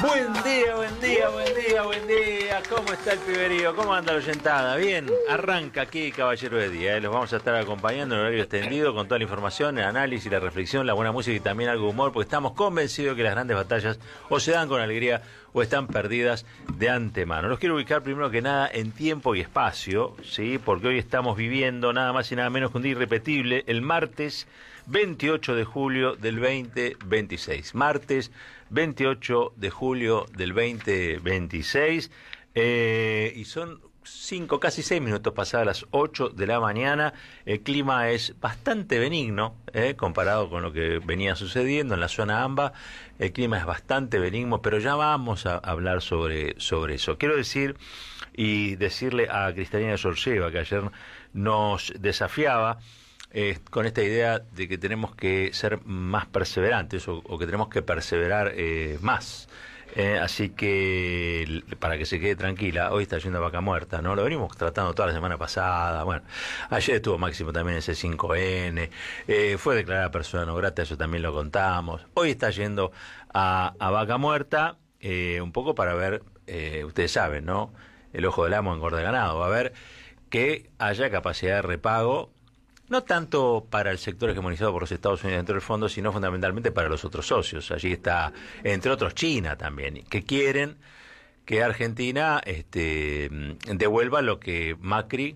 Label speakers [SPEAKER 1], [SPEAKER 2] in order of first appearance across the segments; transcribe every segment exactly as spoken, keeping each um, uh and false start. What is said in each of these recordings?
[SPEAKER 1] Buen día, buen día, buen día, buen día. ¿Cómo está el piberío? ¿Cómo anda la oyentada? Bien, arranca aquí Caballero de Día. ¿eh? Los vamos a estar acompañando en horario extendido con toda la información, el análisis, la reflexión, la buena música y también algo de humor, porque estamos convencidos que las grandes batallas o se dan con alegría o están perdidas de antemano. Los quiero ubicar primero que nada en tiempo y espacio, ¿sí? Porque hoy estamos viviendo nada más y nada menos que un día irrepetible, el martes veintiocho de julio del veinte veintiséis. Martes veintiocho de julio del veinte veintiséis, eh, y son cinco, casi seis minutos pasadas las ocho de la mañana. El clima es bastante benigno, eh, comparado con lo que venía sucediendo en la zona AMBA. El clima es bastante benigno, pero ya vamos a hablar sobre, sobre eso. Quiero decir y decirle a Cristalina Georgieva, que ayer nos desafiaba Eh, con esta idea de que tenemos que ser más perseverantes o, o que tenemos que perseverar eh, más. Eh, así que, para que se quede tranquila, hoy está yendo a Vaca Muerta, ¿no? Lo venimos tratando toda la semana pasada. Bueno, ayer estuvo Máximo también en C cinco N, eh, fue declarada persona no grata, eso también lo contamos. Hoy está yendo a, a Vaca Muerta, eh, un poco para ver, eh, ustedes saben, ¿no? El ojo del amo engorda el ganado, va a ver que haya capacidad de repago, no tanto para el sector hegemonizado por los Estados Unidos dentro del fondo, sino fundamentalmente para los otros socios. Allí está, entre otros, China también, que quieren que Argentina este, devuelva lo que Macri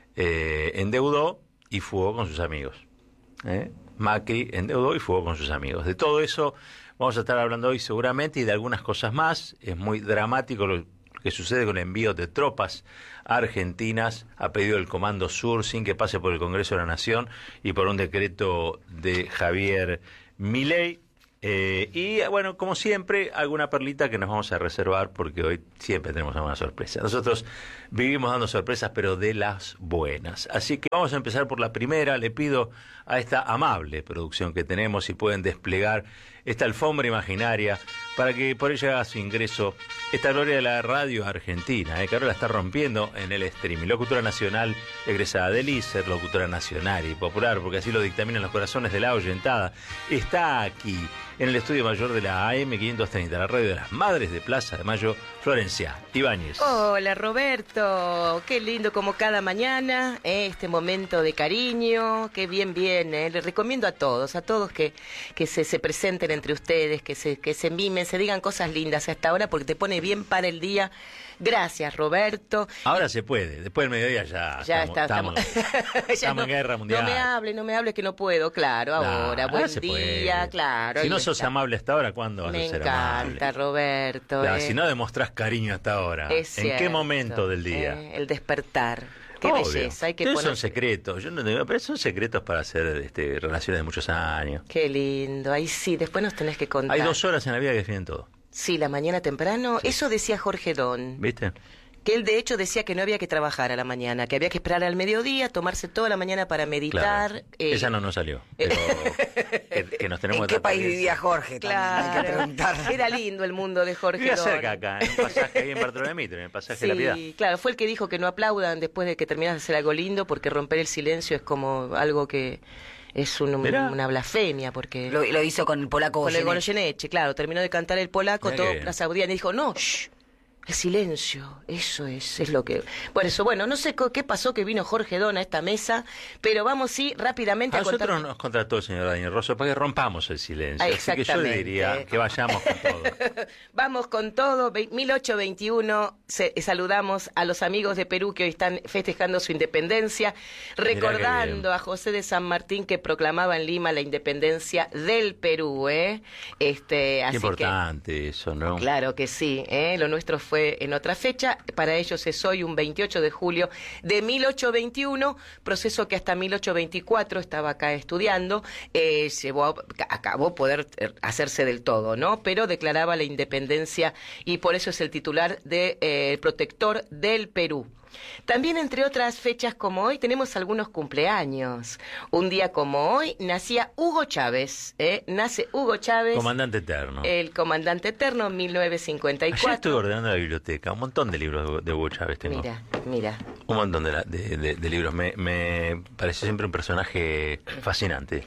[SPEAKER 1] eh, endeudó y fugó con sus amigos. ¿eh? Macri endeudó y fugó con sus amigos. De todo eso vamos a estar hablando hoy seguramente y de algunas cosas más. Es muy dramático lo que sucede con el envío de tropas argentinas a pedido del Comando Sur sin que pase por el Congreso de la Nación y por un decreto de Javier Milei. Eh, y bueno, como siempre, alguna perlita que nos vamos a reservar porque hoy siempre tenemos alguna sorpresa. Nosotros vivimos dando sorpresas, pero de las buenas. Así que vamos a empezar por la primera. Le pido a esta amable producción que tenemos si pueden desplegar esta alfombra imaginaria para que por ella haga su ingreso esta gloria de la radio argentina, eh, que ahora la está rompiendo en el streaming. Locutora nacional, egresada del I S E R, locutora nacional y popular, porque así lo dictaminan los corazones de la oyentada, está aquí en el estudio mayor de la A M quinientos treinta, la radio de las Madres de Plaza de Mayo, Florencia Ibáñez.
[SPEAKER 2] Hola Roberto, qué lindo como cada mañana, eh, este momento de cariño, qué bien viene. Eh. Les recomiendo a todos, a todos que, que se, se presenten entre ustedes, que se, que se mimen, se digan cosas lindas hasta ahora porque te pone bien para el día. Gracias Roberto.
[SPEAKER 1] Ahora y, se puede, después del mediodía ya,
[SPEAKER 2] ya
[SPEAKER 1] estamos,
[SPEAKER 2] está, estamos,
[SPEAKER 1] estamos,
[SPEAKER 2] ya
[SPEAKER 1] estamos
[SPEAKER 2] no,
[SPEAKER 1] en guerra mundial.
[SPEAKER 2] No me hable, no me hable que no puedo, claro, ahora,
[SPEAKER 1] no,
[SPEAKER 2] buen
[SPEAKER 1] ahora
[SPEAKER 2] día,
[SPEAKER 1] puede.
[SPEAKER 2] claro.
[SPEAKER 1] Si no sos está. amable hasta ahora, ¿cuándo vas
[SPEAKER 2] me
[SPEAKER 1] a ser amable?
[SPEAKER 2] Me encanta Roberto.
[SPEAKER 1] Claro,
[SPEAKER 2] eh.
[SPEAKER 1] Si no demostrás cariño hasta ahora,
[SPEAKER 2] es
[SPEAKER 1] ¿en
[SPEAKER 2] cierto,
[SPEAKER 1] qué momento del día?
[SPEAKER 2] Eh, el despertar. Qué
[SPEAKER 1] Obvio.
[SPEAKER 2] belleza, hay que
[SPEAKER 1] Esos
[SPEAKER 2] poner...
[SPEAKER 1] son secretos, yo no digo, pero son secretos para hacer este, relaciones de muchos años.
[SPEAKER 2] Qué lindo, ahí sí, después nos tenés que contar.
[SPEAKER 1] Hay dos horas en la vida que definen todo.
[SPEAKER 2] Sí, la mañana temprano,
[SPEAKER 1] sí.
[SPEAKER 2] Eso decía Jorge Don.
[SPEAKER 1] ¿Viste?
[SPEAKER 2] Que él de hecho decía que no había que trabajar a la mañana, que había que esperar al mediodía, tomarse toda la mañana para meditar.
[SPEAKER 1] Claro.
[SPEAKER 2] Eh...
[SPEAKER 1] Esa no nos salió. Pero que, que nos tenemos
[SPEAKER 3] ¿En qué país vivía Jorge?
[SPEAKER 2] Claro.
[SPEAKER 3] Hay que preguntar.
[SPEAKER 2] Era lindo el mundo de Jorge
[SPEAKER 1] Vivía
[SPEAKER 2] Don.
[SPEAKER 1] cerca acá, en un pasaje ahí en Bartolomé Mitre, en el pasaje
[SPEAKER 2] sí,
[SPEAKER 1] de la Piedad.
[SPEAKER 2] Sí, claro, fue el que dijo que no aplaudan después de que terminas de hacer algo lindo, porque romper el silencio es como algo que... Es un, una blasfemia porque...
[SPEAKER 3] Lo, lo hizo con el polaco
[SPEAKER 2] Con el Goyeneche, claro. Terminó de cantar el polaco,
[SPEAKER 1] Mirá
[SPEAKER 2] todo
[SPEAKER 1] que...
[SPEAKER 2] la saudía y dijo, no, shh, el silencio, eso es, es lo que... Por eso, bueno, no sé qué pasó que vino Jorge Don a esta mesa, pero vamos sí rápidamente
[SPEAKER 1] a,
[SPEAKER 2] a
[SPEAKER 1] nosotros
[SPEAKER 2] contar...
[SPEAKER 1] nos contrató el señor Daniel Rosso para que rompamos el silencio.
[SPEAKER 2] Ah,
[SPEAKER 1] así que yo diría que vayamos con todo.
[SPEAKER 2] Vamos con todo. mil ochocientos veintiuno se, saludamos a los amigos de Perú que hoy están festejando su independencia, recordando a José de San Martín que proclamaba en Lima la independencia del Perú, ¿eh? Este, así
[SPEAKER 1] Qué importante
[SPEAKER 2] que,
[SPEAKER 1] eso, ¿no?
[SPEAKER 2] Claro que sí, ¿eh? Lo nuestro fue en otra fecha, para ellos es hoy un veintiocho de julio de mil ochocientos veintiuno, proceso que hasta mil ochocientos veinticuatro estaba acá estudiando, eh, llevó a, acabó poder hacerse del todo, ¿no? Pero declaraba la independencia y por eso es el titular de eh, protector del Perú. También, entre otras fechas como hoy, tenemos algunos cumpleaños. Un día como hoy nacía Hugo Chávez, ¿eh? Nace Hugo Chávez.
[SPEAKER 1] Comandante eterno.
[SPEAKER 2] El comandante eterno, mil novecientos cincuenta y cuatro.
[SPEAKER 1] Ayer estuve ordenando la biblioteca, un montón de libros de Hugo Chávez tengo.
[SPEAKER 2] Mira, mira.
[SPEAKER 1] Un montón de, la, de, de, de libros. Me, me pareció siempre un personaje fascinante.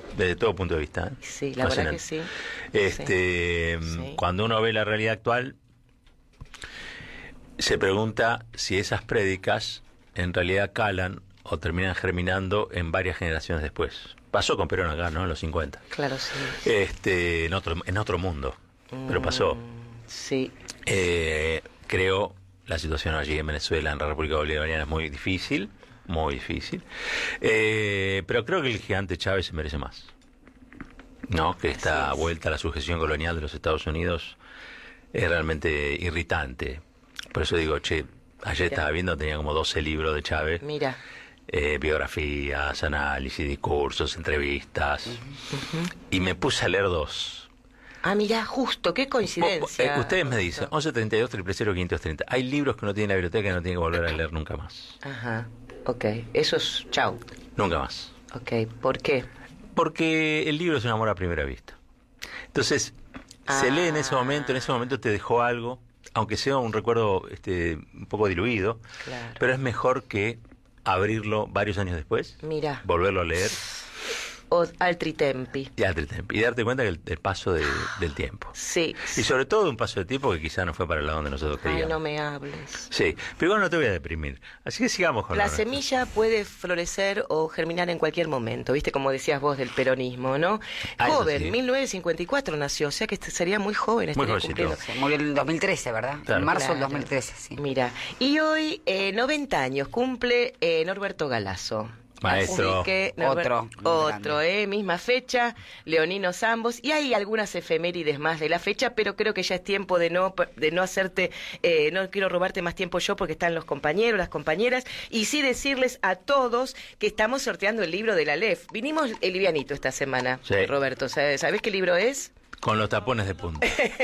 [SPEAKER 1] desde todo punto de vista. ¿eh?
[SPEAKER 2] Sí, la verdad que sí.
[SPEAKER 1] Este,
[SPEAKER 2] sí.
[SPEAKER 1] Cuando uno ve la realidad actual, se pregunta si esas prédicas en realidad calan o terminan germinando en varias generaciones después. Pasó con Perón acá, ¿no? En los cincuenta.
[SPEAKER 2] Claro, sí.
[SPEAKER 1] Este, en otro, en otro mundo, pero pasó.
[SPEAKER 2] Mm, sí.
[SPEAKER 1] Eh, creo la situación allí en Venezuela, en la República Bolivariana, es muy difícil, muy difícil. Eh, pero creo que el gigante Chávez se merece más. No, que esta vuelta a la sujeción colonial de los Estados Unidos es realmente irritante. Por eso digo, che, ayer
[SPEAKER 2] Mira.
[SPEAKER 1] estaba viendo, tenía como doce libros de Chávez.
[SPEAKER 2] Mira.
[SPEAKER 1] Eh, biografías, análisis, discursos, entrevistas.
[SPEAKER 2] Uh-huh.
[SPEAKER 1] Y me puse a leer dos.
[SPEAKER 2] Ah, mira, justo, qué coincidencia.
[SPEAKER 1] Eh, ustedes me dicen, once treinta y dos, cero cero, quinientos treinta. Hay libros que uno tiene en la biblioteca que no tiene que volver a leer nunca más.
[SPEAKER 2] Ajá, ok. Eso es chau.
[SPEAKER 1] Nunca más.
[SPEAKER 2] Ok, ¿por qué?
[SPEAKER 1] Porque el libro es un amor a primera vista. Entonces,
[SPEAKER 2] Ah.
[SPEAKER 1] se lee en ese momento, en ese momento te dejó algo, aunque sea un recuerdo este, un poco diluido,
[SPEAKER 2] Claro.
[SPEAKER 1] pero es mejor que abrirlo varios años después,
[SPEAKER 2] Mira.
[SPEAKER 1] volverlo a leer
[SPEAKER 2] O altri tempi.
[SPEAKER 1] y darte, tiempo, y darte cuenta que el, el paso de- del tiempo.
[SPEAKER 2] Sí.
[SPEAKER 1] Y sobre todo un paso de tiempo que quizá no fue para el lado donde nosotros
[SPEAKER 2] Ay,
[SPEAKER 1] queríamos.
[SPEAKER 2] no me hables.
[SPEAKER 1] Sí, pero igual no te voy a deprimir. Así que sigamos con
[SPEAKER 2] La
[SPEAKER 1] lo nuestro.
[SPEAKER 2] semilla puede florecer o germinar en cualquier momento, ¿viste? Como decías vos del peronismo, ¿no?
[SPEAKER 1] Ah, eso
[SPEAKER 2] Joven,
[SPEAKER 1] sí.
[SPEAKER 2] mil novecientos cincuenta y cuatro nació, o sea que este sería muy joven.
[SPEAKER 1] Muy
[SPEAKER 2] estaría
[SPEAKER 1] jovencito.
[SPEAKER 2] cumpliendo.
[SPEAKER 3] Se murió en el dos mil trece, ¿verdad?
[SPEAKER 1] Claro.
[SPEAKER 3] En marzo del
[SPEAKER 2] Claro.
[SPEAKER 3] dos mil trece, sí.
[SPEAKER 2] Mira, y hoy eh, noventa años cumple eh, Norberto Galazo.
[SPEAKER 1] Maestro.
[SPEAKER 2] Así que,
[SPEAKER 3] Otro.
[SPEAKER 2] Otro, eh, misma fecha, leoninos ambos, y hay algunas efemérides más de la fecha, pero creo que ya es tiempo de no de no hacerte, eh, no quiero robarte más tiempo yo porque están los compañeros, las compañeras, y sí decirles a todos que estamos sorteando el libro de la L E F. Vinimos el livianito esta semana,
[SPEAKER 1] Sí.
[SPEAKER 2] Roberto, ¿sabes sabés qué libro es?
[SPEAKER 1] Con los tapones de punta.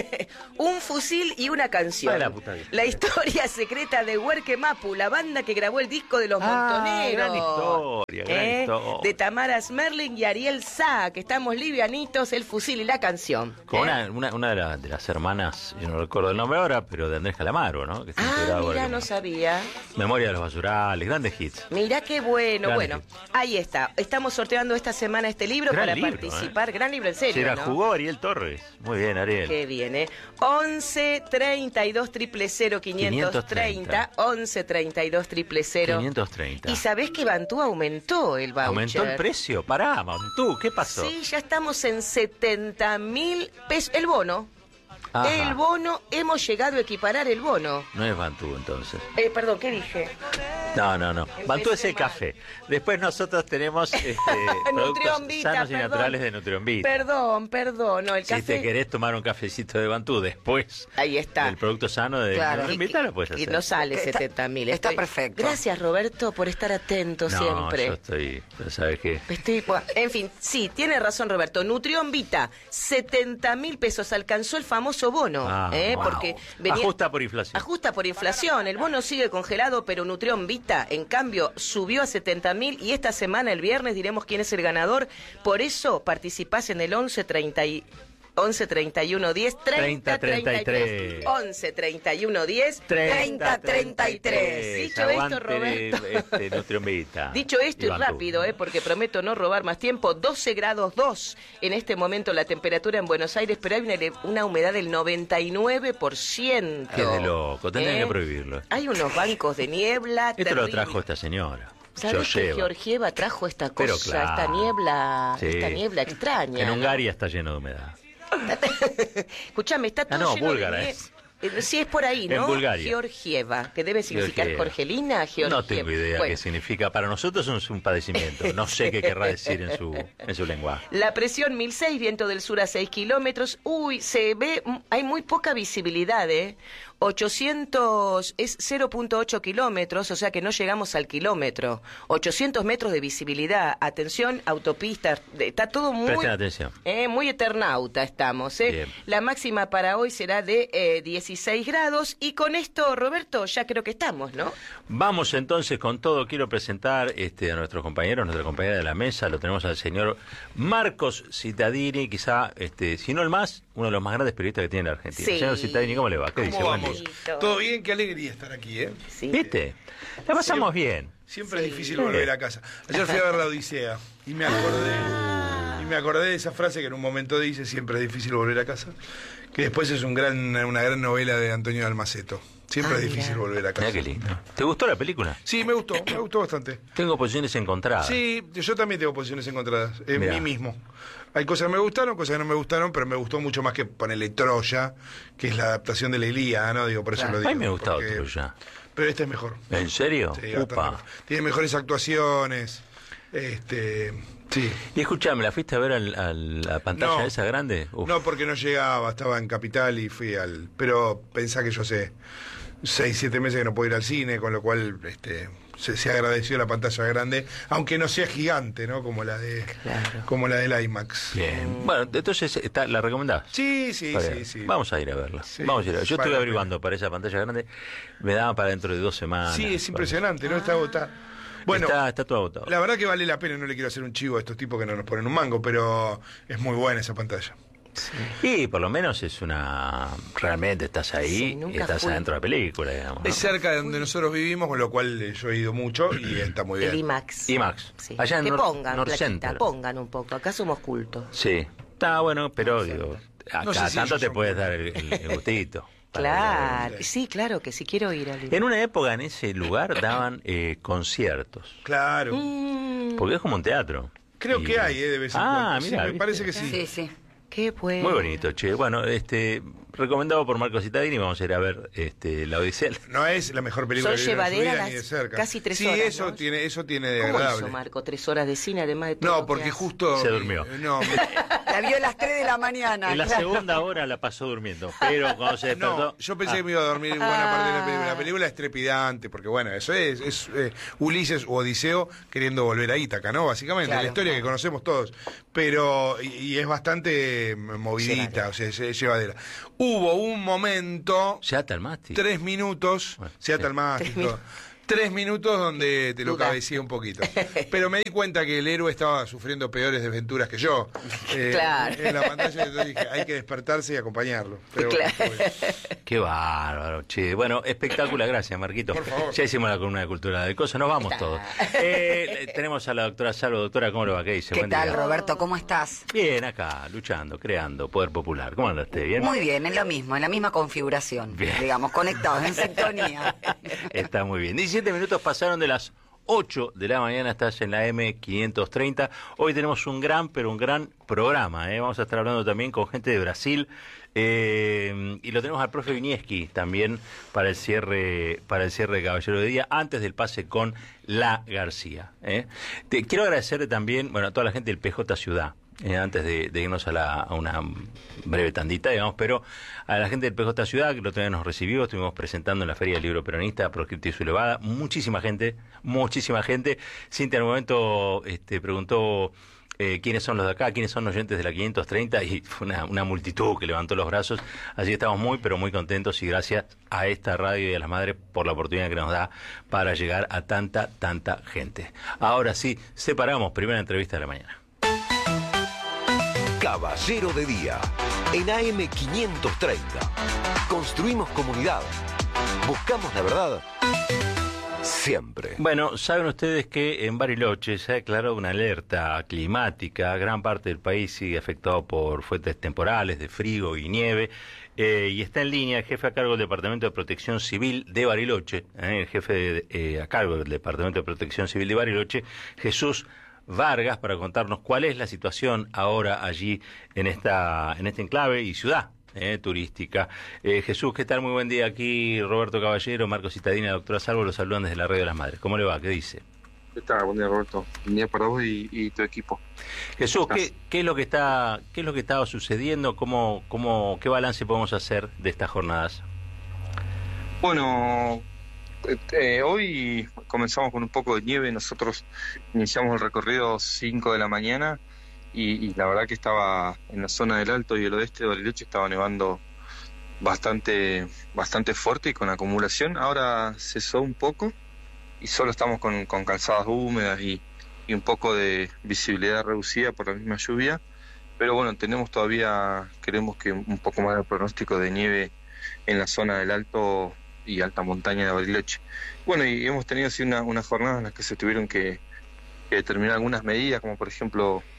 [SPEAKER 2] Un fusil y una canción.
[SPEAKER 1] Ay, la puta que-
[SPEAKER 2] La historia secreta de Huerque Mapu, la banda que grabó el disco de los
[SPEAKER 1] Ah,
[SPEAKER 2] Montoneros.
[SPEAKER 1] gran historia, gran
[SPEAKER 2] ¿Eh?
[SPEAKER 1] historia.
[SPEAKER 2] De Tamara Smerling y Ariel Sá, que estamos livianitos, el fusil y la canción.
[SPEAKER 1] Con
[SPEAKER 2] ¿Eh?
[SPEAKER 1] una, una, una de, la- de las hermanas, yo no recuerdo el nombre ahora, pero de Andrés Calamaro, ¿no? Que está
[SPEAKER 2] Ah,
[SPEAKER 1] integrado
[SPEAKER 2] mira,
[SPEAKER 1] ahora
[SPEAKER 2] no
[SPEAKER 1] como-
[SPEAKER 2] sabía.
[SPEAKER 1] Memoria de los basurales, grandes hits.
[SPEAKER 2] Mira qué bueno.
[SPEAKER 1] Gran
[SPEAKER 2] Bueno,
[SPEAKER 1] libro.
[SPEAKER 2] ahí está. Estamos sorteando esta semana este libro
[SPEAKER 1] Gran
[SPEAKER 2] para
[SPEAKER 1] libro,
[SPEAKER 2] participar.
[SPEAKER 1] ¿eh?
[SPEAKER 2] Gran libro, en serio,
[SPEAKER 1] Se la
[SPEAKER 2] ¿no?
[SPEAKER 1] jugó Ariel Torres. Muy bien, Ariel.
[SPEAKER 2] Que viene. once treinta y dos triple cero quinientos treinta. once treinta y dos triple cero.
[SPEAKER 1] quinientos treinta.
[SPEAKER 2] Y sabés que Bantú aumentó el voucher.
[SPEAKER 1] ¿Aumentó el precio? Pará, Montú, ¿qué pasó?
[SPEAKER 2] Sí, ya estamos en setenta mil pesos. El bono.
[SPEAKER 1] Ajá.
[SPEAKER 2] El bono, hemos llegado a equiparar el bono.
[SPEAKER 1] No es Bantú, entonces.
[SPEAKER 2] Eh, perdón, ¿qué dije?
[SPEAKER 1] No, no, no. Bantú es el
[SPEAKER 2] mal.
[SPEAKER 1] café. Después nosotros tenemos este, productos
[SPEAKER 2] Nutrionvita,
[SPEAKER 1] sanos y
[SPEAKER 2] perdón.
[SPEAKER 1] naturales de Nutrionvita.
[SPEAKER 2] Perdón, perdón. No, el
[SPEAKER 1] Si
[SPEAKER 2] café.
[SPEAKER 1] te querés tomar un cafecito de Bantú después
[SPEAKER 2] Ahí está.
[SPEAKER 1] del producto sano de
[SPEAKER 3] Claro.
[SPEAKER 1] Nutrionvita, lo puedes
[SPEAKER 2] Y
[SPEAKER 1] hacer.
[SPEAKER 2] no sale
[SPEAKER 3] Está-
[SPEAKER 2] setenta mil.
[SPEAKER 3] está perfecto.
[SPEAKER 2] Gracias, Roberto, por estar atento
[SPEAKER 1] No,
[SPEAKER 2] siempre.
[SPEAKER 1] yo estoy... ¿Sabes qué?
[SPEAKER 2] Estoy, bueno, en fin, sí, tiene razón Roberto. Nutrión Vita, setenta mil pesos, alcanzó el famoso bono,
[SPEAKER 1] Ah,
[SPEAKER 2] ¿eh?
[SPEAKER 1] wow.
[SPEAKER 2] Porque venía-
[SPEAKER 1] Ajusta por inflación.
[SPEAKER 2] Ajusta por inflación, el bono sigue congelado, pero Nutrión Vita, en cambio, subió a setenta mil y esta semana, el viernes, diremos quién es el ganador. Por eso participás en el once treinta y... once treinta y uno diez treinta treinta y tres. once treinta y uno diez treinta treinta y tres. Dicho esto,
[SPEAKER 1] Aguante,
[SPEAKER 2] Roberto.
[SPEAKER 1] Este, Nutrionvita.
[SPEAKER 2] Dicho esto y
[SPEAKER 1] Bantú.
[SPEAKER 2] rápido, eh, porque prometo no robar más tiempo, doce grados dos en este momento la temperatura en Buenos Aires, pero hay una, ele- una humedad del noventa y nueve por ciento.
[SPEAKER 1] Es de loco, tendrían
[SPEAKER 2] ¿Eh?
[SPEAKER 1] que prohibirlo.
[SPEAKER 2] Hay unos bancos de niebla.
[SPEAKER 1] Esto
[SPEAKER 2] terrible.
[SPEAKER 1] lo trajo esta señora.
[SPEAKER 2] ¿Sabes que
[SPEAKER 1] Georgieva.
[SPEAKER 2] Georgieva trajo esta cosa,
[SPEAKER 1] Pero claro.
[SPEAKER 2] esta niebla,
[SPEAKER 1] Sí.
[SPEAKER 2] esta niebla extraña?
[SPEAKER 1] En
[SPEAKER 2] ¿no?
[SPEAKER 1] Hungaria está lleno de humedad.
[SPEAKER 2] Escuchame, está todo
[SPEAKER 1] Ah, no,
[SPEAKER 2] lleno
[SPEAKER 1] búlgara
[SPEAKER 2] de nie-
[SPEAKER 1] es.
[SPEAKER 2] Eh, Sí, es por ahí,
[SPEAKER 1] En
[SPEAKER 2] ¿no?
[SPEAKER 1] Bulgaria.
[SPEAKER 2] Georgieva, que debe significar
[SPEAKER 1] Georgieva.
[SPEAKER 2] Jorgelina, Georgieva.
[SPEAKER 1] No tengo idea
[SPEAKER 2] Bueno,
[SPEAKER 1] qué significa. Para nosotros es un padecimiento. No sé qué querrá decir en su, en su lenguaje.
[SPEAKER 2] La presión mil seis, viento del sur a seis kilómetros. Uy, se ve, mm, hay muy poca visibilidad, ¿eh? ochocientos es cero punto ocho kilómetros, o sea que no llegamos al kilómetro. ochocientos metros de visibilidad. Atención, autopista, está todo muy...
[SPEAKER 1] Presten atención.
[SPEAKER 2] Eh, muy eternauta estamos, ¿eh?
[SPEAKER 1] Bien.
[SPEAKER 2] La máxima para hoy será de eh, dieciséis grados. Y con esto, Roberto, ya creo que estamos, ¿no?
[SPEAKER 1] Vamos entonces con todo. Quiero presentar este, a nuestros compañeros, nuestra compañera de la mesa. Lo tenemos al señor Marcos Cittadini, quizá, este, si no el más, uno de los más grandes periodistas que tiene la Argentina.
[SPEAKER 2] Sí.
[SPEAKER 1] Señor Cittadini, ¿cómo le va? ¿Qué
[SPEAKER 4] ¿Cómo
[SPEAKER 1] dice? Buen
[SPEAKER 4] vamos?
[SPEAKER 1] día.
[SPEAKER 2] Bonito.
[SPEAKER 4] Todo bien, qué alegría estar aquí, ¿eh?
[SPEAKER 2] Sí.
[SPEAKER 1] ¿Viste? La pasamos bien.
[SPEAKER 4] Siempre es difícil
[SPEAKER 1] Sí.
[SPEAKER 4] volver a casa. Ayer fui a ver la Odisea y me acordé, y Y me acordé de esa frase que en un momento dice, siempre es difícil volver a casa, que después es un gran, una gran novela de Antonio de Almaceto. Siempre
[SPEAKER 2] Ah,
[SPEAKER 4] es difícil
[SPEAKER 2] mira.
[SPEAKER 4] volver a casa.
[SPEAKER 1] Mira qué lindo. ¿Te gustó la película?
[SPEAKER 4] Sí, me gustó, me gustó bastante.
[SPEAKER 1] Tengo posiciones encontradas.
[SPEAKER 4] Sí, yo también tengo posiciones encontradas, en
[SPEAKER 1] Mirá.
[SPEAKER 4] mí mismo. Hay cosas que me gustaron, cosas que no me gustaron, pero me gustó mucho más que ponerle Troya, que es la adaptación de la Ilíada, ¿no? Digo, por eso
[SPEAKER 2] Claro.
[SPEAKER 4] lo digo.
[SPEAKER 1] A mí me ha gustado
[SPEAKER 4] porque-
[SPEAKER 1] Troya.
[SPEAKER 4] Pero este es mejor.
[SPEAKER 1] ¿En serio?
[SPEAKER 4] Sí, bastante
[SPEAKER 1] Upa.
[SPEAKER 4] mejor. Tiene mejores actuaciones. Este, sí.
[SPEAKER 1] Y escuchame, ¿la fuiste a ver al- a la pantalla
[SPEAKER 4] No.
[SPEAKER 1] esa grande? Uf.
[SPEAKER 4] No, porque no llegaba, estaba en Capital y fui al... Pero pensá que yo sé seis, siete meses que no puedo ir al cine, con lo cual este, se, se agradeció la pantalla grande, aunque no sea gigante, ¿no? Como la de
[SPEAKER 2] Claro.
[SPEAKER 4] como la del IMAX.
[SPEAKER 1] Bien. Bueno, entonces, está, ¿la recomendás?
[SPEAKER 4] Sí, sí,
[SPEAKER 1] Está
[SPEAKER 4] sí,
[SPEAKER 1] bien.
[SPEAKER 4] sí.
[SPEAKER 1] Vamos a ir a verla.
[SPEAKER 4] Sí,
[SPEAKER 1] Vamos a ir a ver. Yo
[SPEAKER 4] vale
[SPEAKER 1] estoy
[SPEAKER 4] la
[SPEAKER 1] averiguando para esa pantalla grande. Me daban para dentro de dos semanas.
[SPEAKER 4] Sí, es impresionante, ¿no? Está agotada.
[SPEAKER 1] Bueno,
[SPEAKER 4] Bueno,
[SPEAKER 1] está, está todo agotado.
[SPEAKER 4] la verdad que vale la pena, no le quiero hacer un chivo a estos tipos que no nos ponen un mango, pero es muy buena esa pantalla.
[SPEAKER 1] Y por lo menos es una... Realmente estás ahí
[SPEAKER 2] Sí,
[SPEAKER 1] y
[SPEAKER 2] nunca
[SPEAKER 1] estás
[SPEAKER 2] fui.
[SPEAKER 1] adentro de la película, digamos. ¿no?
[SPEAKER 4] Es cerca de donde nosotros vivimos, con lo cual eh, yo he ido mucho y está muy bien.
[SPEAKER 2] El IMAX.
[SPEAKER 1] IMAX.
[SPEAKER 2] Sí.
[SPEAKER 1] Allá en
[SPEAKER 2] que
[SPEAKER 1] Nor-
[SPEAKER 2] pongan,
[SPEAKER 1] North
[SPEAKER 2] plaquita,
[SPEAKER 1] Center.
[SPEAKER 2] pongan un poco. Acá somos cultos.
[SPEAKER 1] Sí. Está bueno, pero digo, acá
[SPEAKER 4] No sé si
[SPEAKER 1] tanto
[SPEAKER 4] ellos
[SPEAKER 1] te
[SPEAKER 4] son
[SPEAKER 1] puedes
[SPEAKER 4] buenos.
[SPEAKER 1] dar el, el- el gustito. para ir a
[SPEAKER 2] Claro,
[SPEAKER 1] ver.
[SPEAKER 2] sí, claro que sí quiero ir al IMAX.
[SPEAKER 1] En una época en ese lugar daban eh, conciertos.
[SPEAKER 4] Claro.
[SPEAKER 2] Mm,
[SPEAKER 1] Porque es como un teatro.
[SPEAKER 4] Creo
[SPEAKER 1] Y-
[SPEAKER 4] que hay, ¿eh? De vez en
[SPEAKER 1] Ah,
[SPEAKER 4] cuando. Sí,
[SPEAKER 1] mira,
[SPEAKER 4] me
[SPEAKER 1] ¿viste?
[SPEAKER 4] parece que sí.
[SPEAKER 3] Sí, sí.
[SPEAKER 2] qué bueno.
[SPEAKER 1] Muy bonito, che. Bueno, este, recomendado por Marco Cittadini, vamos a ir a ver este, La Odisea.
[SPEAKER 4] No es la mejor película
[SPEAKER 2] Son
[SPEAKER 4] que vi en su
[SPEAKER 2] llevaderas
[SPEAKER 4] vida,
[SPEAKER 2] las
[SPEAKER 4] ni de cerca.
[SPEAKER 2] casi tres
[SPEAKER 4] sí,
[SPEAKER 2] horas,
[SPEAKER 4] eso
[SPEAKER 2] ¿no?
[SPEAKER 4] tiene, eso tiene de
[SPEAKER 2] ¿Cómo
[SPEAKER 4] agradable.
[SPEAKER 2] hizo Marco? Tres horas de cine, además de todo. lo
[SPEAKER 4] No,
[SPEAKER 2] que
[SPEAKER 4] porque
[SPEAKER 2] hace?
[SPEAKER 4] justo
[SPEAKER 1] Se durmió.
[SPEAKER 4] eh, No, me-
[SPEAKER 3] La vio a las tres de la mañana.
[SPEAKER 1] En la
[SPEAKER 3] claro.
[SPEAKER 1] segunda hora la pasó durmiendo, pero cuando se despertó...
[SPEAKER 4] no, yo pensé
[SPEAKER 1] Ah,
[SPEAKER 4] que me iba a dormir en buena parte de la película. La película es trepidante, porque bueno, eso es, es eh, Ulises o Odiseo queriendo volver a Ítaca, ¿no? Básicamente,
[SPEAKER 3] Claro.
[SPEAKER 4] la historia que conocemos todos. Pero, y, y es bastante movidita, o sea, es, es llevadera. Hubo un momento,
[SPEAKER 1] ¿Se ata el mástil?
[SPEAKER 4] tres minutos,
[SPEAKER 1] Bueno,
[SPEAKER 4] se ata
[SPEAKER 1] sí.
[SPEAKER 4] el mástil, todo. Tres minutos donde te lo
[SPEAKER 2] Duda.
[SPEAKER 4] cabecía un poquito. Pero me di cuenta que el héroe estaba sufriendo peores desventuras que yo. eh,
[SPEAKER 2] Claro.
[SPEAKER 4] En la pantalla, entonces dije, hay que despertarse y acompañarlo. Pero bueno,
[SPEAKER 2] Claro.
[SPEAKER 4] fue-
[SPEAKER 1] Qué bárbaro, che. Bueno, espectacular, gracias, Marquito.
[SPEAKER 4] Por favor.
[SPEAKER 1] Ya hicimos la columna de cultura de cosas, nos vamos todos. Eh, tenemos a la doctora Salvo. Doctora, ¿cómo le va? ¿Qué dice?
[SPEAKER 3] ¿Qué
[SPEAKER 1] Buen
[SPEAKER 3] tal,
[SPEAKER 1] día.
[SPEAKER 3] Roberto? ¿Cómo estás?
[SPEAKER 1] Bien, acá, luchando, creando, poder popular. ¿Cómo anda usted? ¿Bien?
[SPEAKER 3] Muy bien, en lo mismo, en la misma configuración,
[SPEAKER 1] Bien.
[SPEAKER 3] digamos, conectados, en sintonía.
[SPEAKER 1] Está muy bien. diecisiete minutos pasaron de las ocho de la mañana, estás en la M quinientos treinta. Hoy tenemos un gran, pero un gran programa. ¿eh? Vamos a estar hablando también con gente de Brasil. Eh, y lo tenemos al profe Vinieski también para el cierre para el cierre de Caballero de Día, antes del pase con La García. ¿eh? Te, quiero agradecerle también, bueno, a toda la gente del P J Ciudad. Eh, antes de, de irnos a, la, a una breve tandita, digamos, pero a la gente del P J Ciudad, que el otro día nos recibió, estuvimos presentando en la Feria del Libro Peronista, Proscripto y su Levada, muchísima gente, muchísima gente. Cintia en un momento este, preguntó eh, quiénes son los de acá, quiénes son los oyentes de la quinientos treinta, y fue una, una multitud que levantó los brazos, así que estamos muy, pero muy contentos, y gracias a esta radio y a las madres por la oportunidad que nos da para llegar a tanta, tanta gente. Ahora sí, separamos, primera entrevista de la mañana.
[SPEAKER 5] Caballero de Día, en A M quinientos treinta. Construimos comunidad. Buscamos la verdad. Siempre.
[SPEAKER 1] Bueno, saben ustedes que en Bariloche se ha declarado una alerta climática. Gran parte del país sigue afectado por fuertes temporales de frío y nieve. Eh, y está en línea el jefe a cargo del Departamento de Protección Civil de Bariloche, eh, el jefe de, eh, a cargo del Departamento de Protección Civil de Bariloche, Jesús Vargas, para contarnos cuál es la situación ahora allí en esta en este enclave y ciudad eh, turística. Eh, Jesús, ¿qué tal? Muy buen día. Aquí Roberto Caballero, Marco Cittadini, la doctora Salvo, los saludan desde la Radio de las Madres. ¿Cómo le va? ¿Qué dice?
[SPEAKER 6] ¿Qué tal? Buen día, Roberto. Buen día para vos y, y tu equipo.
[SPEAKER 1] Jesús, ¿qué, qué es lo que está qué es lo que estaba sucediendo? ¿Cómo, cómo, qué balance podemos hacer de estas jornadas?
[SPEAKER 6] Bueno, eh, eh, hoy comenzamos con un poco de nieve. Nosotros iniciamos el recorrido cinco de la mañana y, y la verdad que estaba en la zona del Alto y el oeste de Bariloche, estaba nevando bastante, bastante fuerte y con acumulación. Ahora cesó un poco y solo estamos con, con calzadas húmedas y, y un poco de visibilidad reducida por la misma lluvia. Pero bueno, tenemos todavía, queremos que un poco más de pronóstico de nieve en la zona del Alto y alta montaña de Bariloche. Bueno, y hemos tenido así una, unas jornadas en las que se tuvieron que, que determinar algunas medidas, como por ejemplo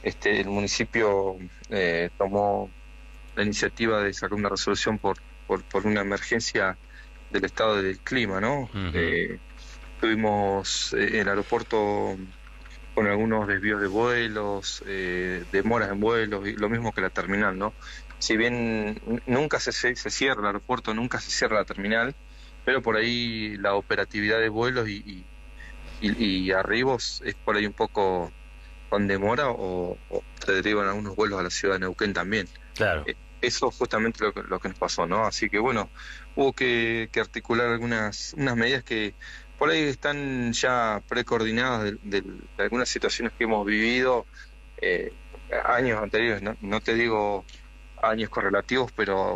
[SPEAKER 6] este, el municipio eh, tomó la iniciativa de sacar una resolución por, por, por una emergencia del estado del clima, ¿no? Uh-huh. Eh, tuvimos eh, el aeropuerto con algunos desvíos de vuelos, eh, demoras en vuelos, y lo mismo que la terminal, ¿no? Si bien nunca se, se cierra el aeropuerto, nunca se cierra la terminal, pero por ahí la operatividad de vuelos y, y, y, y arribos es por ahí un poco con demora, o, o se derivan algunos vuelos a la ciudad de Neuquén también.
[SPEAKER 1] Claro.
[SPEAKER 6] Eh, eso es justamente lo que, lo que nos pasó, ¿no? Así que bueno, hubo que, que articular algunas unas medidas que por ahí están ya precoordinadas de, de, de algunas situaciones que hemos vivido eh, años anteriores, ¿no? No te digo años correlativos, pero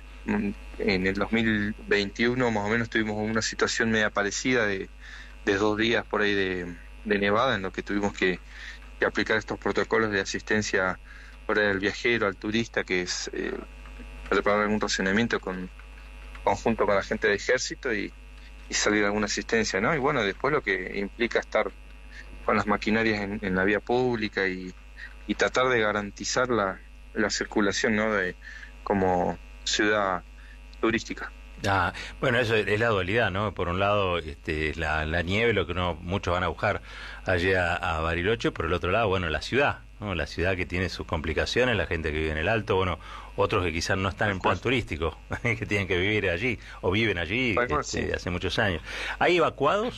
[SPEAKER 6] en el dos mil veintiuno más o menos tuvimos una situación media parecida de, de dos días por ahí de, de nevada, en lo que tuvimos que, que aplicar estos protocolos de asistencia para el viajero, al turista, que es eh, preparar algún racionamiento con conjunto con la gente del ejército y, y salir a alguna asistencia, ¿no? Y bueno, después lo que implica estar con las maquinarias en, en la vía pública y, y tratar de garantizar la, la circulación, ¿no? De, como ciudad turística.
[SPEAKER 1] Ah, bueno, eso es la dualidad, ¿no? Por un lado, este, la, la nieve, lo que no muchos van a buscar allí a, a Bariloche, por el otro lado, bueno, la ciudad, ¿no? La ciudad que tiene sus complicaciones, la gente que vive en el Alto, bueno, otros que quizás no están en plan turístico, que tienen que vivir allí, o viven allí este, sí. hace muchos años. ¿Hay evacuados?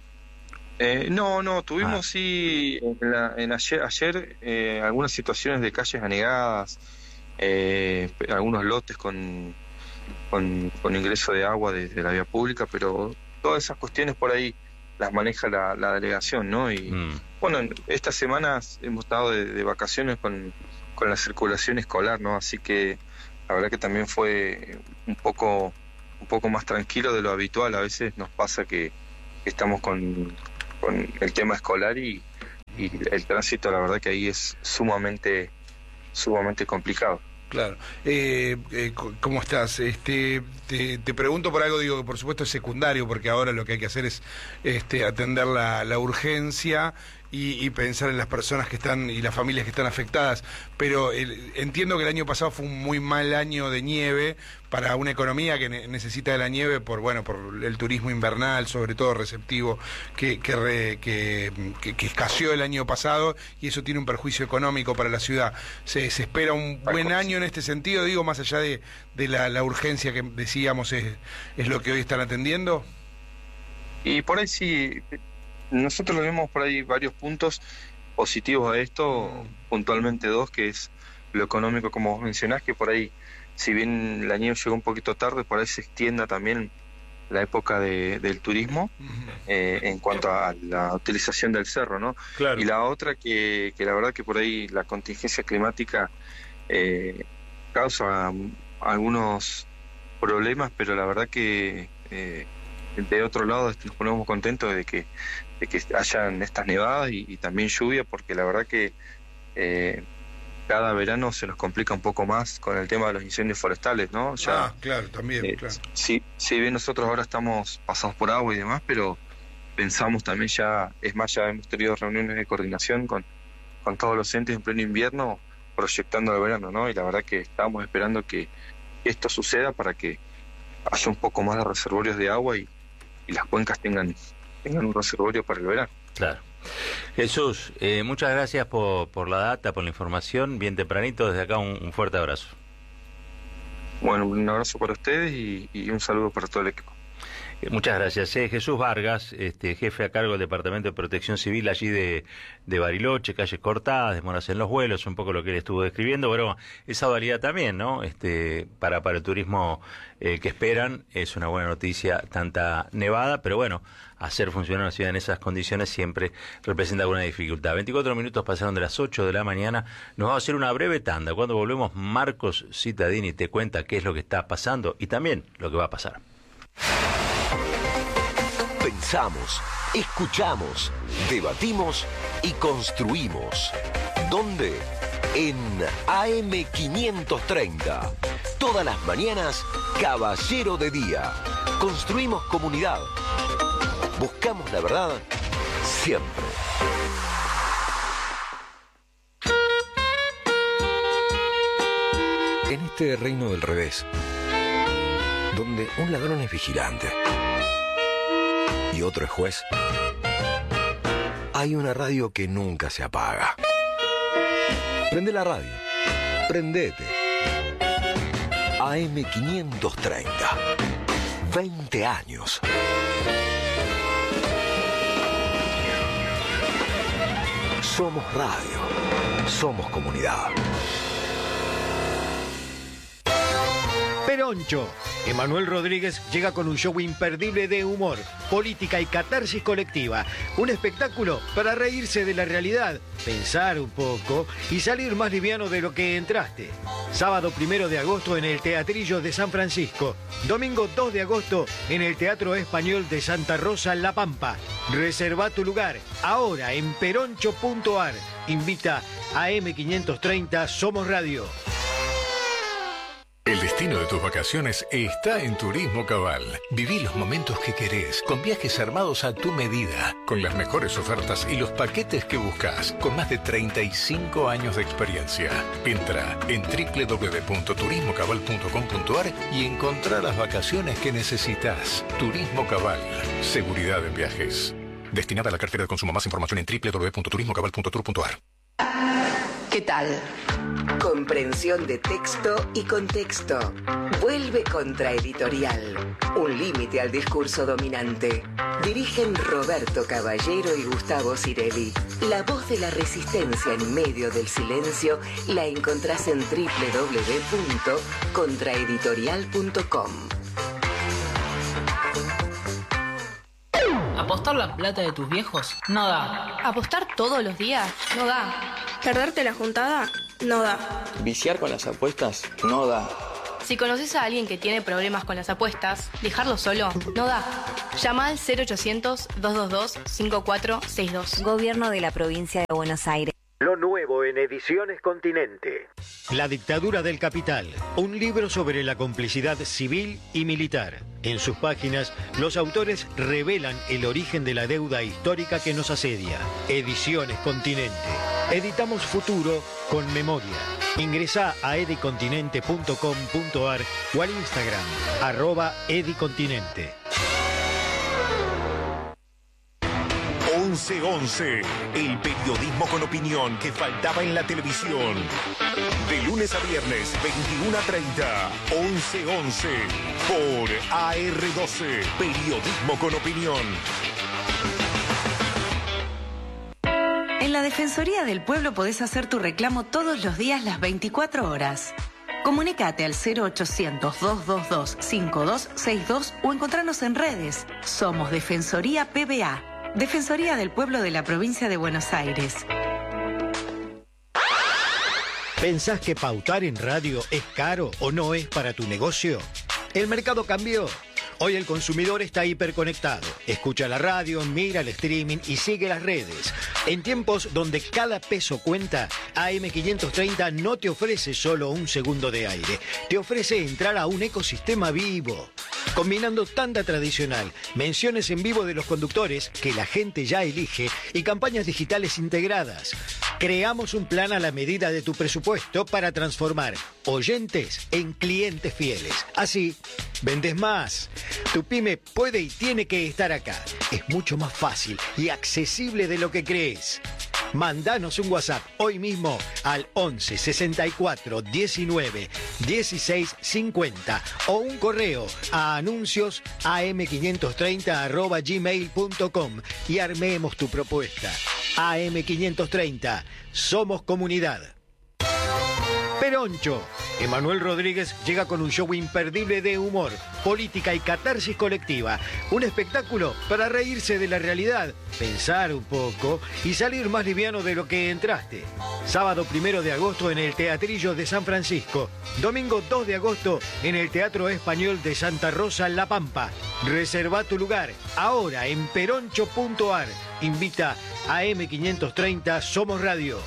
[SPEAKER 6] Eh, no, no, tuvimos
[SPEAKER 1] ah.
[SPEAKER 6] sí, en, la, en ayer, ayer eh, algunas situaciones de calles anegadas, eh, algunos lotes con, con, con ingreso de agua desde la vía pública, pero todas esas cuestiones por ahí las maneja la, la delegación, ¿no? Y mm. bueno, estas semanas hemos estado de, de vacaciones con, con la circulación escolar, ¿no? Así que la verdad que también fue un poco un poco más tranquilo de lo habitual. A veces nos pasa que, que estamos con, con el tema escolar y, y el tránsito, la verdad que ahí es sumamente sumamente complicado.
[SPEAKER 4] Claro. Eh, eh, ¿Cómo estás? Este, te, te pregunto por algo, digo, que por supuesto es secundario, porque ahora lo que hay que hacer es este, atender la, la urgencia y, y pensar en las personas que están y las familias que están afectadas. Pero el, entiendo que el año pasado fue un muy mal año de nieve para una economía que ne necesita de la nieve por bueno por el turismo invernal, sobre todo receptivo, que que, re, que, que, que escaseó el año pasado, y eso tiene un perjuicio económico para la ciudad. Se, se espera un buen año en este sentido, digo, más allá de, de la, la urgencia que decíamos es, es lo que hoy están atendiendo.
[SPEAKER 6] Y por ahí sí, nosotros vemos por ahí varios puntos positivos a esto, mm. puntualmente dos, que es lo económico, como vos mencionás, que por ahí, si bien la nieve llegó un poquito tarde, por ahí se extienda también la época de, del turismo, uh-huh. eh, en cuanto a la utilización del cerro, ¿no?
[SPEAKER 4] Claro.
[SPEAKER 6] Y la otra que, que la verdad que por ahí la contingencia climática eh, causa algunos problemas, pero la verdad que eh, de otro lado nos ponemos contentos de que, de que hayan estas nevadas y, y también lluvia, porque la verdad que eh, cada verano se nos complica un poco más con el tema de los incendios forestales, ¿no? Ya,
[SPEAKER 4] ah, claro, también,
[SPEAKER 6] eh,
[SPEAKER 4] claro.
[SPEAKER 6] Sí, si bien nosotros ahora estamos pasados por agua y demás, pero pensamos también ya, es más, ya hemos tenido reuniones de coordinación con, con todos los entes en pleno invierno, proyectando el verano, ¿no? Y la verdad que estamos esperando que esto suceda para que haya un poco más de reservorios de agua y, y las cuencas tengan, tengan un reservorio para el verano.
[SPEAKER 1] Claro. Jesús, eh, muchas gracias por, por la data, por la información, bien tempranito, desde acá un, un fuerte abrazo.
[SPEAKER 6] Bueno, un abrazo para ustedes y, y un saludo para todo el equipo.
[SPEAKER 1] Eh, muchas gracias. Eh, Jesús Vargas, este, jefe a cargo del Departamento de Protección Civil allí de, de Bariloche, calles cortadas, demoras en los vuelos, un poco lo que él estuvo describiendo, pero esa dualidad también, ¿no? Este, para, para el turismo eh, que esperan, es una buena noticia tanta nevada, pero bueno, hacer funcionar una ciudad en esas condiciones siempre representa alguna dificultad. veinticuatro minutos pasaron de las ocho de la mañana, nos vamos a hacer una breve tanda. Cuando volvemos, Marcos Cittadini te cuenta qué es lo que está pasando y también lo que va a pasar.
[SPEAKER 5] Pensamos, escuchamos, debatimos y construimos. ¿Dónde? En A M quinientos treinta. Todas las mañanas, Caballero de Día. Construimos comunidad. Buscamos la verdad siempre. En este reino del revés, donde un ladrón es vigilante y otro es juez, hay una radio que nunca se apaga. Prende la radio. Prendete. A M quinientos treinta. veinte años. Somos radio. Somos comunidad.
[SPEAKER 7] Peroncho. Emanuel Rodríguez llega con un show imperdible de humor, política y catarsis colectiva. Un espectáculo para reírse de la realidad, pensar un poco y salir más liviano de lo que entraste. Sábado primero de agosto en el Teatrillo de San Francisco. Domingo dos de agosto en el Teatro Español de Santa Rosa, La Pampa. Reserva tu lugar ahora en peroncho punto ar. Invita a M quinientos treinta Somos Radio.
[SPEAKER 8] El destino de tus vacaciones está en Turismo Cabal. Viví los momentos que querés, con viajes armados a tu medida, con las mejores ofertas y los paquetes que buscas, con más de treinta y cinco años de experiencia. Entra en doble u doble u doble u punto turismo cabal punto com punto ar y encontrá las vacaciones que necesitas. Turismo Cabal. Seguridad en viajes. Destinada a la cartera de consumo. Más información en doble u doble u doble u punto turismo cabal punto tour punto ar.
[SPEAKER 2] ¿Qué tal? Comprensión de texto y contexto. Vuelve Contraeditorial. Un límite al discurso dominante. Dirigen Roberto Caballero y Gustavo Cirelli. La voz de la resistencia en medio del silencio la encontrás en doble u doble u doble u punto contraeditorial punto com.
[SPEAKER 9] ¿Apostar la plata de tus viejos? No da.
[SPEAKER 10] ¿Apostar todos los días? No da. ¿Perderte la juntada? No da.
[SPEAKER 11] ¿Viciar con las apuestas? No da.
[SPEAKER 10] Si conoces a alguien que tiene problemas con las apuestas, dejarlo solo no da. Llama al cero ochocientos, doscientos veintidós, cincuenta y cuatro sesenta y dos.
[SPEAKER 12] Gobierno de la Provincia de Buenos Aires.
[SPEAKER 7] Lo nuevo en Ediciones Continente. La dictadura del capital. Un libro sobre la complicidad civil y militar. En sus páginas, los autores revelan el origen de la deuda histórica que nos asedia. Ediciones Continente. Editamos futuro con memoria. Ingresá a edicontinente punto com punto ar o al Instagram, arroba edicontinente.
[SPEAKER 13] once once, el periodismo con opinión que faltaba en la televisión. De lunes a viernes, veintiuno a treinta, once once, por A R doce, periodismo con opinión.
[SPEAKER 14] En la Defensoría del Pueblo podés hacer tu reclamo todos los días las veinticuatro horas. Comunicate al cero ochocientos, doscientos veintidós, cincuenta y dos sesenta y dos o encontranos en redes. Somos Defensoría P B A. Defensoría del Pueblo de la Provincia de Buenos Aires.
[SPEAKER 7] ¿Pensás que pautar en radio es caro o no es para tu negocio? El mercado cambió. Hoy el consumidor está hiperconectado. Escucha la radio, mira el streaming y sigue las redes. En tiempos donde cada peso cuenta, A M quinientos treinta no te ofrece solo un segundo de aire. Te ofrece entrar a un ecosistema vivo. Combinando tanda tradicional, menciones en vivo de los conductores que la gente ya elige y campañas digitales integradas. Creamos un plan a la medida de tu presupuesto para transformar oyentes en clientes fieles. Así, vendes más. Tu pyme puede y tiene que estar acá. Es mucho más fácil y accesible de lo que crees. Mandanos un WhatsApp hoy mismo al once sesenta y cuatro diecinueve dieciséis cincuenta o un correo a anuncios a m quinientos treinta arroba gmail punto com y armemos tu propuesta. A M quinientos treinta, somos comunidad. Peroncho. Emanuel Rodríguez llega con un show imperdible de humor, política y catarsis colectiva. Un espectáculo para reírse de la realidad, pensar un poco y salir más liviano de lo que entraste. Sábado primero de agosto en el Teatrillo de San Francisco. Domingo dos de agosto en el Teatro Español de Santa Rosa, La Pampa. Reserva tu lugar ahora en peroncho punto ar. Invita a M quinientos treinta Somos Radio.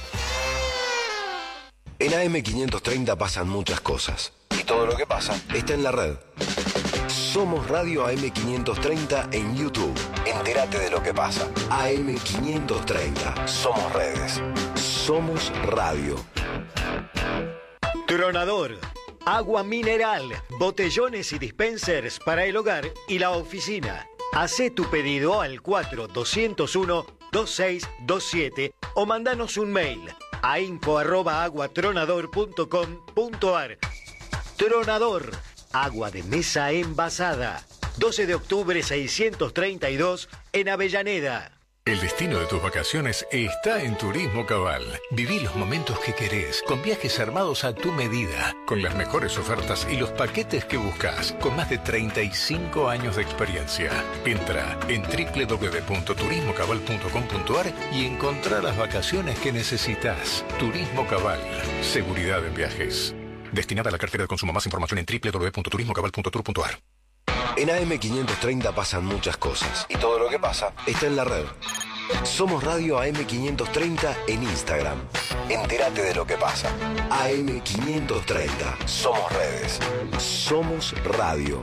[SPEAKER 5] En A M quinientos treinta pasan muchas cosas. Y todo lo que pasa está en la red. Somos Radio A M quinientos treinta en YouTube. Entérate de lo que pasa. A M quinientos treinta. Somos redes. Somos radio.
[SPEAKER 7] Tronador. Agua mineral, botellones y dispensers para el hogar y la oficina. Hacé tu pedido al cuatro dos cero uno dos seis dos siete o mandanos un mail a info arroba aguatronador punto com punto ar. Tronador, agua de mesa envasada. doce de octubre seiscientos treinta y dos en Avellaneda.
[SPEAKER 8] El destino de tus vacaciones está en Turismo Cabal. Viví los momentos que querés, con viajes armados a tu medida, con las mejores ofertas y los paquetes que buscas, con más de treinta y cinco años de experiencia. Entra en doble u doble u doble u punto turismo cabal punto com punto ar y encontrá las vacaciones que necesitas. Turismo Cabal, seguridad en viajes. Destinada a la cartera de consumo. Más información en doble u doble u doble u punto turismo cabal punto tour punto ar.
[SPEAKER 5] En A M quinientos treinta pasan muchas cosas y todo lo que pasa está en la red. Somos Radio A M quinientos treinta en Instagram. Entérate de lo que pasa. A M quinientos treinta. Somos redes. Somos radio.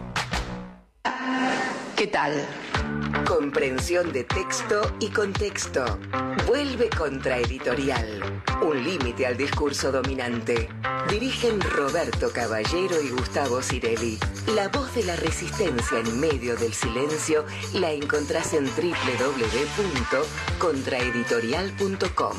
[SPEAKER 2] ¿Qué tal? Comprensión de texto y contexto. Vuelve Contraeditorial. Un límite al discurso dominante. Dirigen Roberto Caballero y Gustavo Cirelli. La voz de la resistencia en medio del silencio la encontrás en doble u doble u doble u punto contraeditorial punto com.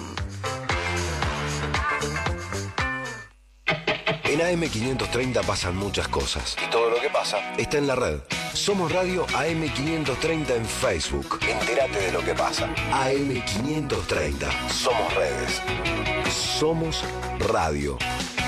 [SPEAKER 5] En A M quinientos treinta pasan muchas cosas y todo lo que pasa está en la red. Somos Radio A M quinientos treinta en Facebook. Entérate de lo que pasa. A M quinientos treinta. Somos redes. Somos radio.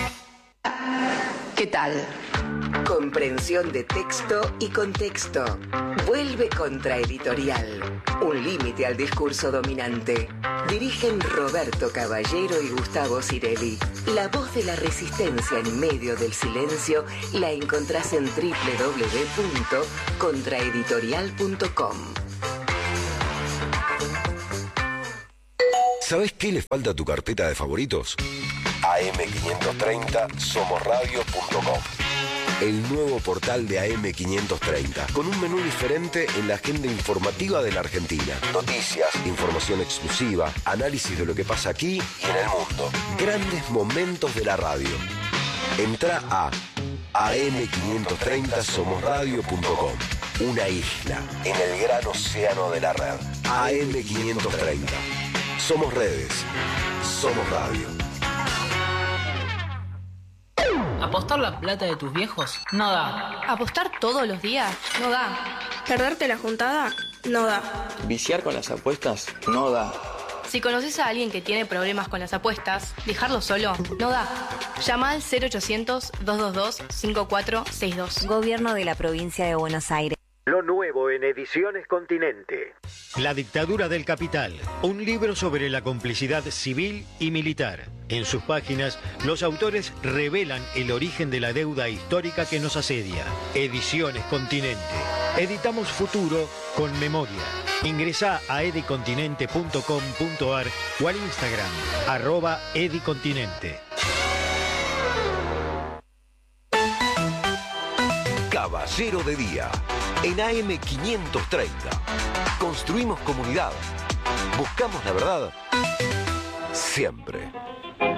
[SPEAKER 2] ¿Qué tal? Comprensión de texto y contexto. Vuelve Contraeditorial. Un límite al discurso dominante. Dirigen Roberto Caballero y Gustavo Cirelli. La voz de la resistencia en medio del silencio la encontrás en doble u doble u doble u punto contraeditorial punto com.
[SPEAKER 5] ¿Sabés qué le falta a tu carpeta de favoritos? A M quinientos treinta somos radio punto com. El nuevo portal de A M quinientos treinta, con un menú diferente en la agenda informativa de la Argentina. Noticias, información exclusiva, análisis de lo que pasa aquí y en el mundo. Grandes momentos de la radio. Entrá a A M quinientos treinta somos radio punto com. Una isla en el gran océano de la red. A M quinientos treinta. Somos redes. Somos radio.
[SPEAKER 9] ¿Apostar la plata de tus viejos? No da.
[SPEAKER 10] ¿Apostar todos los días? No da.
[SPEAKER 15] ¿Perderte la juntada? No da.
[SPEAKER 11] ¿Viciar con las apuestas? No da.
[SPEAKER 10] Si conoces a alguien que tiene problemas con las apuestas, dejarlo solo no da. Llama al cero ochocientos, dos dos dos, cinco cuatro seis dos.
[SPEAKER 12] Gobierno de la Provincia de Buenos Aires.
[SPEAKER 7] Lo nuevo en Ediciones Continente. La dictadura del capital. Un libro sobre la complicidad civil y militar. En sus páginas, los autores revelan el origen de la deuda histórica que nos asedia. Ediciones Continente. Editamos futuro con memoria. Ingresá a edicontinente punto com punto ar o al Instagram, arroba edicontinente.
[SPEAKER 5] Caballero de Día. En A M quinientos treinta. Construimos comunidad. Buscamos la verdad. Siempre.